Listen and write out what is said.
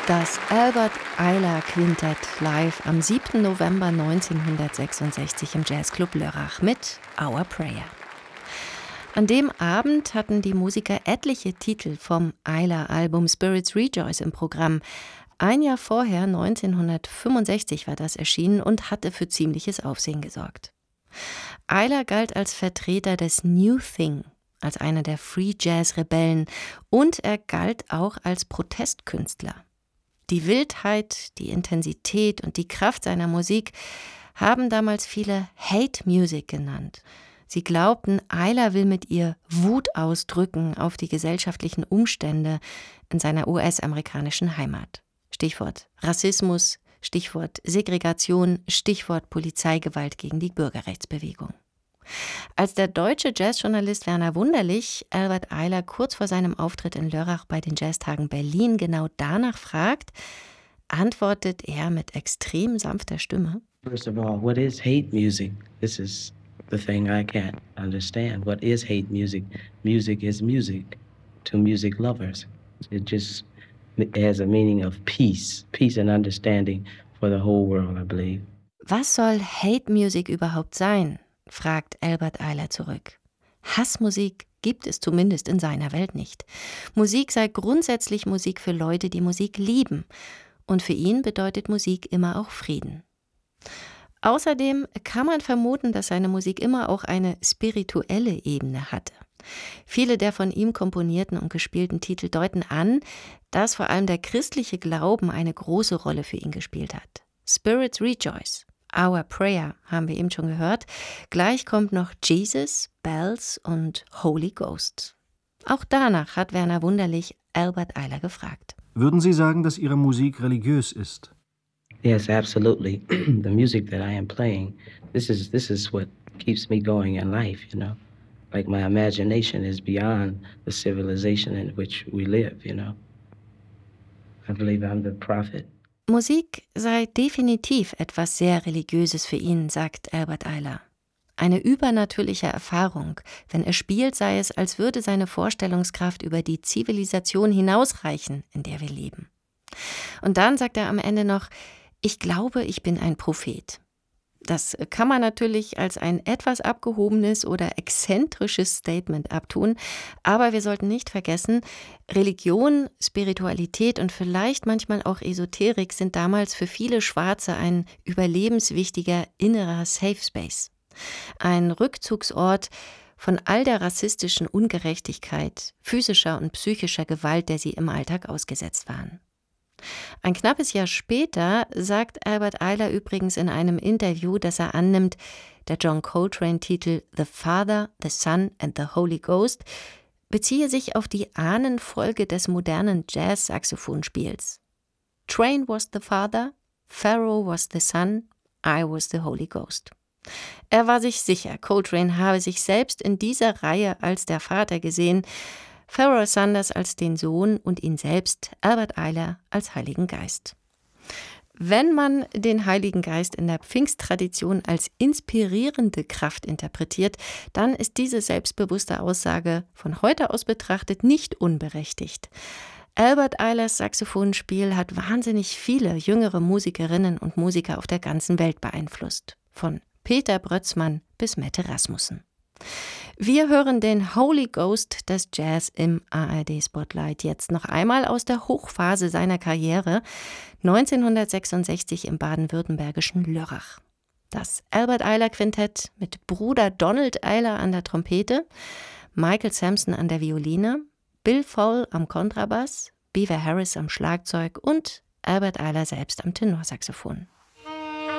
Das Albert Ayler Quintett live am 7. November 1966 im Jazzclub Lörrach mit Our Prayer. An dem Abend hatten die Musiker etliche Titel vom Ayler-Album Spirits Rejoice im Programm. Ein Jahr vorher, 1965, war das erschienen und hatte für ziemliches Aufsehen gesorgt. Ayler galt als Vertreter des New Thing, als einer der Free Jazz-Rebellen, und er galt auch als Protestkünstler. Die Wildheit, die Intensität und die Kraft seiner Musik haben damals viele Hate Music genannt. Sie glaubten, Ayler will mit ihr Wut ausdrücken auf die gesellschaftlichen Umstände in seiner US-amerikanischen Heimat. Stichwort Rassismus, Stichwort Segregation, Stichwort Polizeigewalt gegen die Bürgerrechtsbewegung. Als der deutsche Jazzjournalist Werner Wunderlich Albert Ayler kurz vor seinem Auftritt in Lörrach bei den Jazztagen Berlin genau danach fragt, antwortet er mit extrem sanfter Stimme: First of all, what is hate music? This is the thing I can't understand. What is hate music? Music is music to music lovers. It just has a meaning of peace and understanding for the whole world, I believe. Was soll Hate Music überhaupt sein? Fragt Albert Ayler zurück. Hassmusik gibt es zumindest in seiner Welt nicht. Musik sei grundsätzlich Musik für Leute, die Musik lieben. Und für ihn bedeutet Musik immer auch Frieden. Außerdem kann man vermuten, dass seine Musik immer auch eine spirituelle Ebene hatte. Viele der von ihm komponierten und gespielten Titel deuten an, dass vor allem der christliche Glauben eine große Rolle für ihn gespielt hat. Spirits Rejoice, Our Prayer haben wir eben schon gehört. Gleich kommt noch Jesus, Bells und Holy Ghost. Auch danach hat Werner Wunderlich Albert Ayler gefragt. Würden Sie sagen, dass Ihre Musik religiös ist? Yes, absolutely. The music that I am playing, this is what keeps me going in life, you know. Like my imagination is beyond the civilization in which we live, you know. I believe I'm the prophet. Musik sei definitiv etwas sehr Religiöses für ihn, sagt Albert Ayler. Eine übernatürliche Erfahrung. Wenn er spielt, sei es, als würde seine Vorstellungskraft über die Zivilisation hinausreichen, in der wir leben. Und dann sagt er am Ende noch: Ich glaube, ich bin ein Prophet. Das kann man natürlich als ein etwas abgehobenes oder exzentrisches Statement abtun, aber wir sollten nicht vergessen, Religion, Spiritualität und vielleicht manchmal auch Esoterik sind damals für viele Schwarze ein überlebenswichtiger innerer Safe Space. Ein Rückzugsort von all der rassistischen Ungerechtigkeit, physischer und psychischer Gewalt, der sie im Alltag ausgesetzt waren. Ein knappes Jahr später sagt Albert Ayler übrigens in einem Interview, dass er annimmt, der John Coltrane-Titel The Father, the Son and the Holy Ghost beziehe sich auf die Ahnenfolge des modernen Jazz-Saxophonspiels. Train was the father, Pharaoh was the son, I was the Holy Ghost. Er war sich sicher, Coltrane habe sich selbst in dieser Reihe als der Vater gesehen, Pharoah Sanders als den Sohn und ihn selbst, Albert Ayler, als Heiligen Geist. Wenn man den Heiligen Geist in der Pfingsttradition als inspirierende Kraft interpretiert, dann ist diese selbstbewusste Aussage von heute aus betrachtet nicht unberechtigt. Albert Aylers Saxophonspiel hat wahnsinnig viele jüngere Musikerinnen und Musiker auf der ganzen Welt beeinflusst. Von Peter Brötzmann bis Mette Rasmussen. Wir hören den Holy Ghost des Jazz im ARD-Spotlight jetzt noch einmal aus der Hochphase seiner Karriere, 1966 im baden-württembergischen Lörrach. Das Albert Ayler Quintett mit Bruder Donald Ayler an der Trompete, Michael Sampson an der Violine, Bill Fowle am Kontrabass, Beaver Harris am Schlagzeug und Albert Ayler selbst am Tenorsaxophon.